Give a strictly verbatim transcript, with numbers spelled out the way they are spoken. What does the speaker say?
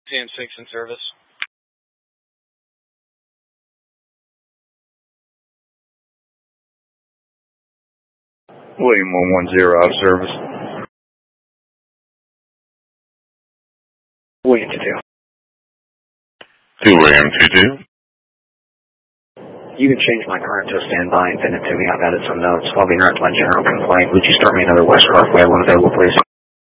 P M six in service. William one one zero out of service. William two two. Two William two two. You can change my current to a standby and send it to me. I've added some notes. I'll be hearing my general complaint. Would you start me another West Carfway one available, please?